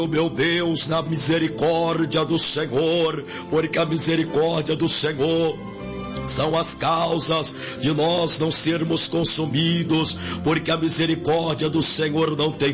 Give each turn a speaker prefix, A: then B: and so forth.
A: meu Deus, na misericórdia do Senhor, porque a misericórdia do Senhor são as causas de nós não sermos consumidos, porque a misericórdia do Senhor não tem